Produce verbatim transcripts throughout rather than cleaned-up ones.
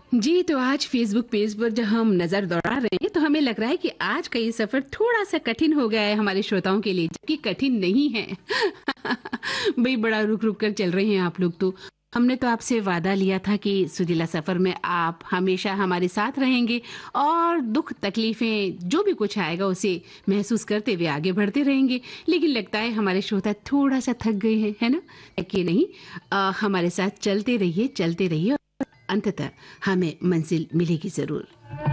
जी, तो आज Facebook page पर जब हम नज़र दौड़ा रहे हैं, तो हमें लग रहा है कि आज का ये सफ़र थोड़ा-सा कठिन हो गया है हमारे श्रोताओं के लिए, जबकि कठिन नहीं है। भई बड़ा रुक-रुक कर चल रहे हैं आप लोग तो। हमने तो आपसे वादा लिया था कि सुरीला सफ़र में आप हमेशा हमारे साथ रहेंगे और दुःख तकलीफ़ें जो भी कुछ आएगा उसे महसूस करते हुए आगे बढ़ते रहेंगे। लेकिन लगता है हमारे श्रोता थोड़ा-सा थक गए हैं, है ना? कि नहीं अ, हमारे साथ चलते रहिए, चलते रहिए, अंततः हमें मंजिल मिलेगी जरूर।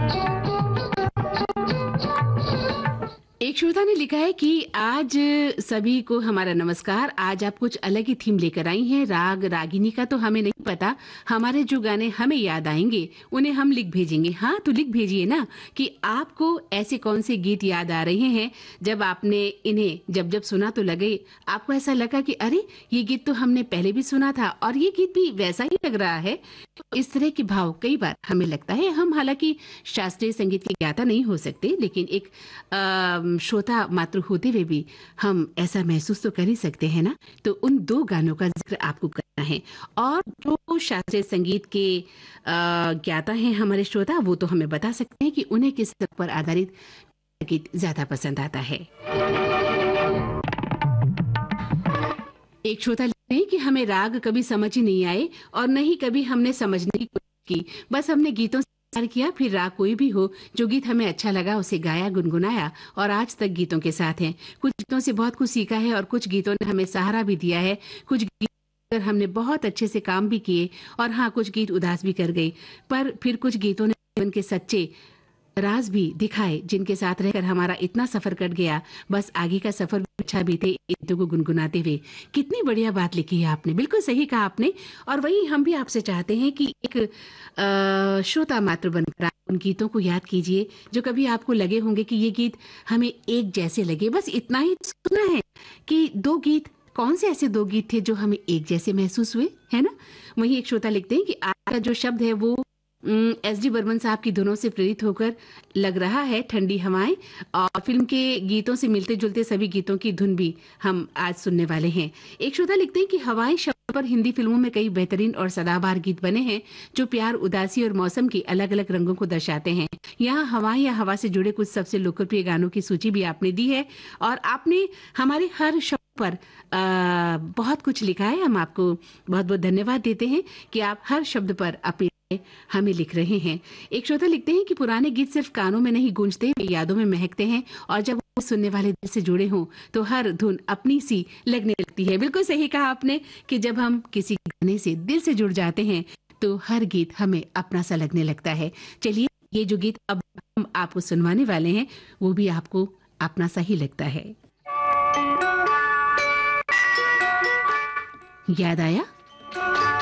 एक श्रोता ने लिखा है कि आज सभी को हमारा नमस्कार। आज आप कुछ अलग ही थीम लेकर आई हैं। राग रागिनी का तो हमें नहीं पता। हमारे जो गाने हमें याद आएंगे उन्हें हम लिख भेजेंगे। हाँ, तो लिख भेजिए ना कि आपको ऐसे कौन से गीत याद आ रहे हैं जब आपने इन्हें जब जब सुना तो लगे आपको ऐसा लगा कि अरे ये गीत तो हमने पहले भी सुना था और ये गीत भी वैसा ही लग रहा है। तो इस तरह के भाव कई बार हमें लगता है। हम हालांकि शास्त्रीय संगीत के ज्ञाता नहीं हो सकते, लेकिन एक अ, श्रोता मात्र होते हुए भी हम ऐसा महसूस तो कर ही सकते हैं ना। तो उन दो गानों का जिक्र आपको करना है और जो शास्त्रीय संगीत के अ, ज्ञाता हैं हमारे श्रोता, वो तो हमें बता सकते हैं कि उन्हें किस पर आधारित गीत ज्यादा पसंद आता है। एक श्रोता लिखते हैं कि हमें राग कभी समझ ही नहीं आए और न ही कभी हमने समझने की कोशिश की। बस हमने गीतों से प्यार किया, फिर राग कोई भी हो, जो गीत हमें अच्छा लगा उसे गाया, गुनगुनाया और आज तक गीतों के साथ हैं। कुछ गीतों से बहुत कुछ सीखा है और कुछ गीतों ने हमें सहारा भी दिया है। कुछ गीत पर हमने बहुत अच्छे से काम भी किए और हाँ, कुछ गीत उदास भी कर गए, पर फिर कुछ गीतों ने जीवन के सच्चे राज भी दिखाए जिनके साथ रहकर हमारा इतना सफर कट गया। बस आगे का सफर भी अच्छा बीते गीतों को गुनगुनाते हुए। कितनी बढ़िया बात लिखी है आपने, बिल्कुल सही कहा आपने। और वही हम भी आपसे चाहते हैं कि एक अ, श्रोता मात्र बनकर आप उन गीतों को याद कीजिए जो कभी आपको लगे होंगे कि ये गीत हमें एक जैसे लगे। बस इतना ही सुना है कि दो गीत कौन से ऐसे दो गीत थे जो हमें एक जैसे महसूस हुए, है ना। वही एक श्रोता लिखते हैं कि आज का जो शब्द है वो एस डी बर्मन साहब की धुनों से प्रेरित होकर लग रहा है, ठंडी हवाएं। और फिल्म के गीतों से मिलते जुलते सभी गीतों की धुन भी हम आज सुनने वाले हैं। एक श्रोता लिखते हैं कि हवाएं शब्द पर हिंदी फिल्मों में कई बेहतरीन और सदाबहार गीत बने हैं जो प्यार, उदासी और मौसम के अलग अलग रंगों को दर्शाते हैं। यहाँ हवाएं या हवा से जुड़े कुछ सबसे लोकप्रिय गानों की सूची भी आपने दी है और आपने हमारे हर शब्द पर आ, बहुत कुछ लिखा है। हम आपको बहुत बहुत धन्यवाद देते हैं कि आप हर शब्द पर अपने हमें लिख रहे हैं। एक श्रोता लिखते हैं कि पुराने गीत सिर्फ कानों में नहीं गूंजते, वे यादों में महकते हैं और जब वो सुनने वाले दिल से जुड़े हों तो हर धुन अपनी सी लगने लगती है। बिल्कुल सही कहा आपने कि जब हम किसी गाने से दिल से जुड़ जाते हैं तो हर गीत हमें अपना सा लगने लगता है। चलिए, ये जो गीत अब हम आपको सुनवाने वाले हैं वो भी आपको अपना सा ही लगता है। याद आया?